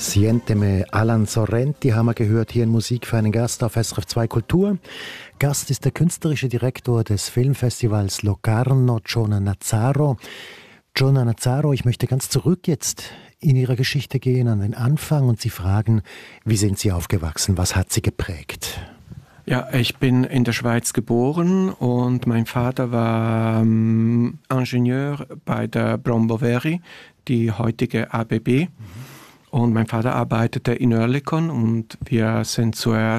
Sienteme Alan Sorrenti haben wir gehört hier in Musik für einen Gast auf SRF 2 Kultur. Gast ist der künstlerische Direktor des Filmfestivals Locarno, Giona Nazzaro. Giona Nazzaro, ich möchte ganz zurück jetzt in Ihrer Geschichte gehen, an den Anfang und Sie fragen, wie sind Sie aufgewachsen, was hat Sie geprägt? Ja, ich bin in der Schweiz geboren und mein Vater war Ingenieur bei der Bromboveri, die heutige ABB. Und mein Vater arbeitete in Oerlikon und wir sind zuerst